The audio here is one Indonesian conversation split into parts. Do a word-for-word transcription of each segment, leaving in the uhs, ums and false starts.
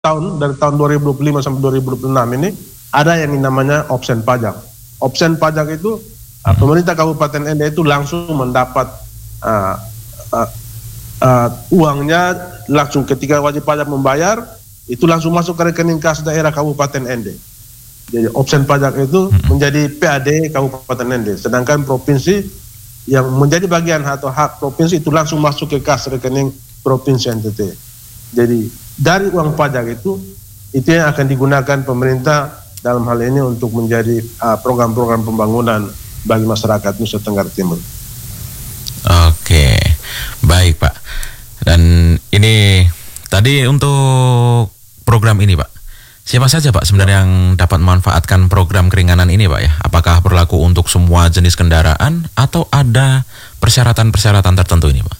tahun dari tahun dua ribu dua puluh lima sampai dua ribu dua puluh enam ini ada yang namanya opsen pajak. Opsen pajak itu uh, pemerintah Kabupaten Ende itu langsung mendapat uh, uh, uh, uangnya langsung ketika wajib pajak membayar itu langsung masuk ke rekening kas daerah Kabupaten Ende. Jadi opsen pajak itu menjadi P A D Kabupaten Ende, sedangkan provinsi yang menjadi bagian atau hak provinsi itu langsung masuk ke kas rekening provinsi N T T. Jadi dari uang pajak itu itu yang akan digunakan pemerintah dalam hal ini untuk menjadi uh, program-program pembangunan bagi masyarakat Nusa Tenggara Timur. Oke, baik Pak. Dan ini tadi untuk program ini Pak, siapa saja Pak sebenarnya yang dapat memanfaatkan program keringanan ini Pak ya? Apakah berlaku untuk semua jenis kendaraan atau ada persyaratan-persyaratan tertentu ini Pak?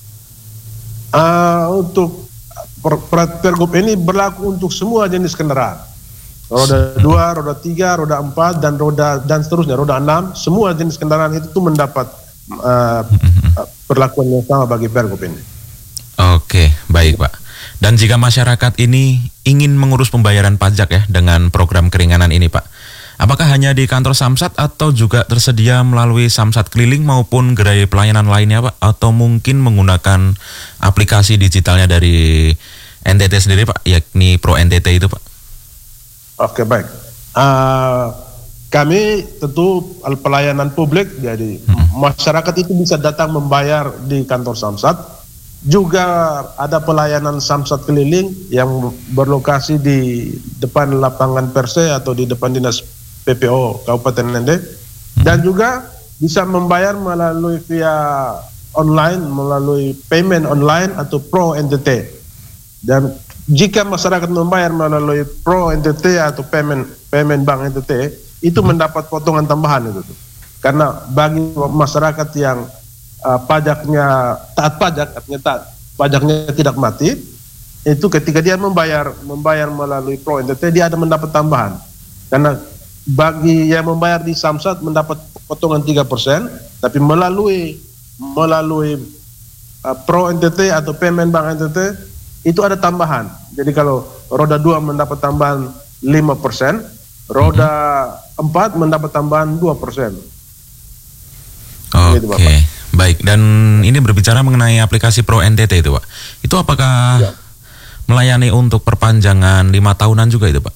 Uh, untuk per, per, pergub ini berlaku untuk semua jenis kendaraan. Roda dua, roda tiga, roda empat, dan roda dan seterusnya, roda enam, semua jenis kendaraan itu tuh mendapat uh, perlakuan yang sama bagi pergub ini. Oke, baik Pak. Dan jika masyarakat ini ingin mengurus pembayaran pajak ya dengan program keringanan ini Pak, apakah hanya di kantor Samsat atau juga tersedia melalui Samsat keliling maupun gerai pelayanan lainnya Pak? Atau mungkin menggunakan aplikasi digitalnya dari N T T sendiri Pak, yakni Pro N T T itu Pak? Oke, baik. Uh, kami tentu pelayanan publik, jadi hmm. masyarakat itu bisa datang membayar di kantor Samsat. Juga ada pelayanan Samsat keliling yang berlokasi di depan lapangan Perse atau di depan dinas P P O Kabupaten Ende, dan juga bisa membayar melalui via online, melalui payment online atau Pro N T T. Dan jika masyarakat membayar melalui Pro N T T atau payment payment bank N T T, itu mendapat potongan tambahan itu. Karena bagi masyarakat yang Uh, pajaknya taat pajak, artinya taat, pajaknya tidak mati, itu ketika dia membayar membayar melalui Pro N T T dia ada mendapat tambahan. Karena bagi yang membayar di Samsat mendapat potongan tiga persen, tapi melalui melalui uh, Pro N T T atau payment bank N T T itu ada tambahan. Jadi kalau roda dua mendapat tambahan lima persen, roda empat mendapat tambahan dua persen. Oke. Okay. Baik, dan ini berbicara mengenai aplikasi Pro N T T itu Pak, itu apakah ya. melayani untuk perpanjangan lima tahunan juga itu Pak?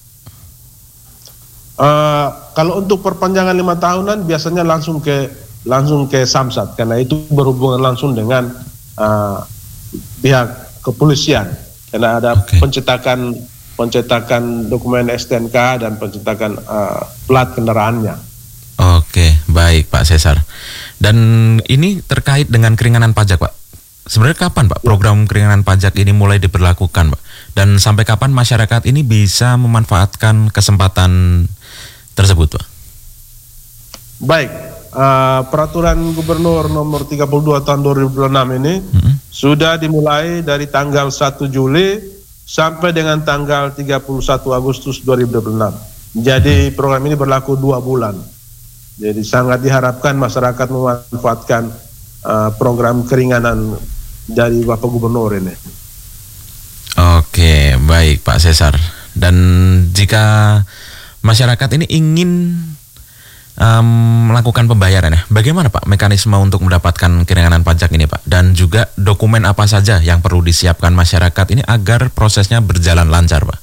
Uh, kalau untuk perpanjangan lima tahunan biasanya langsung ke langsung ke Samsat, karena itu berhubungan langsung dengan uh, pihak kepolisian, karena ada okay. pencetakan pencetakan dokumen S T N K dan pencetakan uh, plat kendaraannya. Oke, baik Pak Cesar. Dan ini terkait dengan keringanan pajak Pak. Sebenarnya kapan Pak program keringanan pajak ini mulai diberlakukan Pak? Dan sampai kapan masyarakat ini bisa memanfaatkan kesempatan tersebut Pak? Baik, uh, peraturan Gubernur nomor tiga puluh dua tahun dua ribu dua puluh enam ini hmm. sudah dimulai dari tanggal satu Juli sampai dengan tanggal tiga puluh satu Agustus dua ribu dua puluh enam. Jadi hmm. program ini berlaku dua bulan. Jadi sangat diharapkan masyarakat memanfaatkan uh, program keringanan dari Bapak Gubernur ini. Oke, baik Pak Cesar. Dan jika masyarakat ini ingin um, melakukan pembayaran ya, bagaimana Pak mekanisme untuk mendapatkan keringanan pajak ini Pak? Dan juga dokumen apa saja yang perlu disiapkan masyarakat ini agar prosesnya berjalan lancar Pak?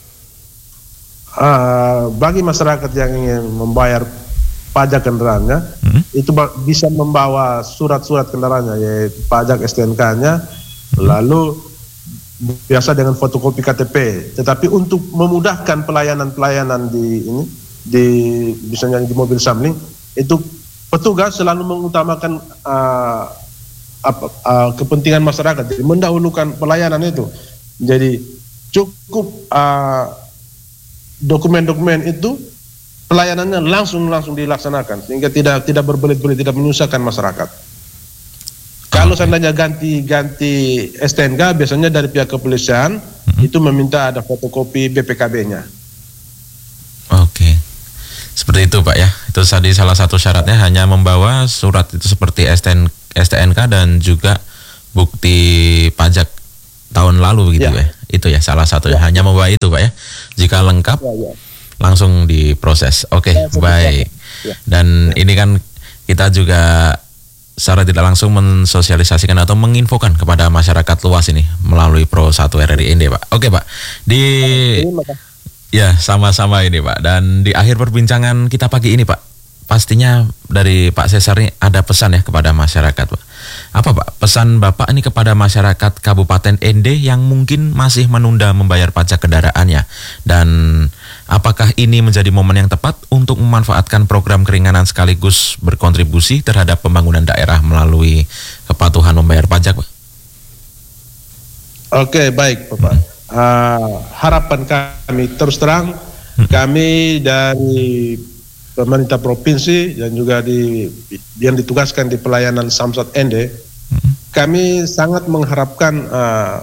Uh, bagi masyarakat yang ingin membayar pajak kendaraannya, hmm. itu bisa membawa surat-surat kendaraannya, yaitu pajak S T N K-nya, hmm. lalu biasa dengan fotokopi K T P. Tetapi untuk memudahkan pelayanan-pelayanan di ini, di misalnya di mobil samling, itu petugas selalu mengutamakan uh, apa, uh, kepentingan masyarakat, jadi mendahulukan pelayanan itu. Jadi cukup uh, dokumen-dokumen itu pelayanannya langsung langsung dilaksanakan sehingga tidak tidak berbelit-belit, tidak menyusahkan masyarakat. Kalau seandainya ganti-ganti S T N K biasanya dari pihak kepolisian hmm. itu meminta ada fotokopi B P K B-nya. Oke. Seperti itu Pak ya. Itu tadi salah satu syaratnya hanya membawa surat itu seperti S T N K dan juga bukti pajak tahun lalu begitu Ya. ya. Itu ya salah satu ya. Hanya membawa itu Pak ya. Jika lengkap Ya, ya. langsung diproses. Oke, Ya, betul, baik. ya. Dan ini kan kita juga secara tidak langsung mensosialisasikan atau menginfokan kepada masyarakat luas ini melalui Pro satu R R I N D, Pak. Oke, Pak. Di Terima kasih. ya sama-sama ini, Pak. Dan di akhir perbincangan kita pagi ini, Pak, pastinya dari Pak Cesar ini ada pesan ya kepada masyarakat, Pak. Apa Pak pesan Bapak ini kepada masyarakat Kabupaten N D yang mungkin masih menunda membayar pajak kendaraannya, dan apakah ini menjadi momen yang tepat untuk memanfaatkan program keringanan sekaligus berkontribusi terhadap pembangunan daerah melalui kepatuhan membayar pajak, Pak? Oke, baik Bapak. Hmm. Uh, harapan kami terus terang, Hmm. kami dari pemerintah provinsi dan juga di yang ditugaskan di pelayanan Samsat N D, Hmm. kami sangat mengharapkan uh,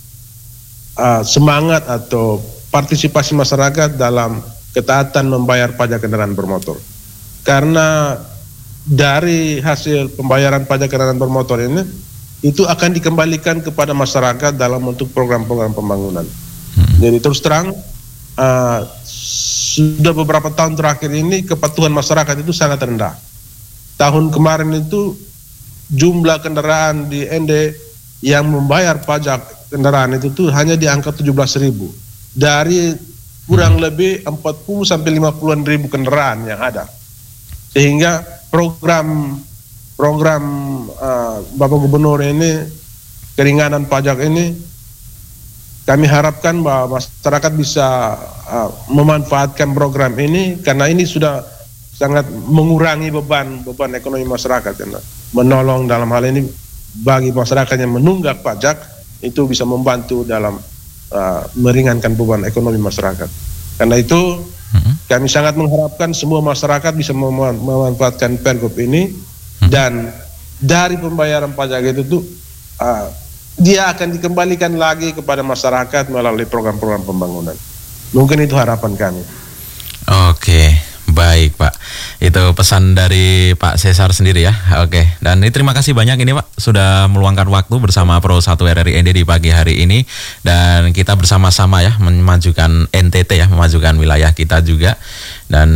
uh, semangat atau partisipasi masyarakat dalam ketaatan membayar pajak kendaraan bermotor. Karena dari hasil pembayaran pajak kendaraan bermotor ini, itu akan dikembalikan kepada masyarakat dalam bentuk program-program pembangunan. Hmm. Jadi terus terang, uh, sudah beberapa tahun terakhir ini kepatuhan masyarakat itu sangat rendah. Tahun kemarin itu jumlah kendaraan di N D yang membayar pajak kendaraan itu tuh hanya di angka tujuh belas ribu. Dari kurang lebih empat puluh sampai lima puluhan ribu kendaraan yang ada. Sehingga program program uh, Bapak Gubernur ini, keringanan pajak ini, kami harapkan bahwa masyarakat bisa uh, memanfaatkan program ini, karena ini sudah sangat mengurangi beban beban ekonomi masyarakat, karena menolong dalam hal ini bagi masyarakat yang menunggak pajak itu bisa membantu dalam uh, meringankan beban ekonomi masyarakat. Karena itu hmm. kami sangat mengharapkan semua masyarakat bisa mem- memanfaatkan pergub ini, hmm. dan dari pembayaran pajak itu tuh uh, dia akan dikembalikan lagi kepada masyarakat melalui program-program pembangunan. Mungkin itu harapan kami. Oke, baik Pak. Itu pesan dari Pak Cesar sendiri ya. Oke, dan ini terima kasih banyak ini Pak sudah meluangkan waktu bersama Pro satu R R I N D di pagi hari ini, dan kita bersama-sama ya memajukan N T T ya, memajukan wilayah kita juga, dan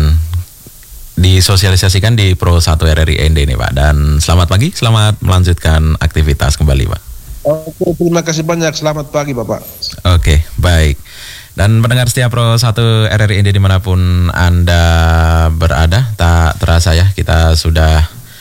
disosialisasikan di Pro satu R R I N D ini Pak. Dan selamat pagi, selamat melanjutkan aktivitas kembali Pak. Oke, terima kasih banyak. Selamat pagi Bapak. Oke, baik. Dan pendengar setia Pro satu R R I N D dimanapun Anda berada, tak terasa ya kita sudah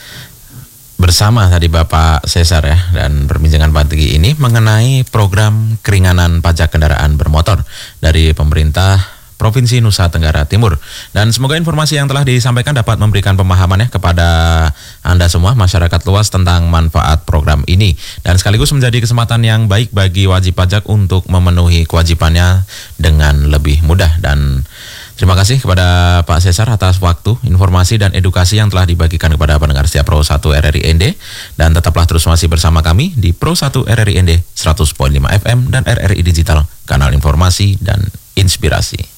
bersama tadi Bapak Cesar ya, dan perbincangan pagi ini mengenai program keringanan pajak kendaraan bermotor dari pemerintah Provinsi Nusa Tenggara Timur. Dan semoga informasi yang telah disampaikan dapat memberikan pemahaman ya kepada Anda semua, masyarakat luas, tentang manfaat program ini, dan sekaligus menjadi kesempatan yang baik bagi wajib pajak untuk memenuhi kewajibannya dengan lebih mudah. Dan terima kasih kepada Pak Cesar atas waktu, informasi, dan edukasi yang telah dibagikan kepada pendengar setia Pro satu R R I N D. Dan tetaplah terus masih bersama kami di Pro satu R R I N D seratus koma lima F M dan R R I Digital, kanal informasi dan inspirasi.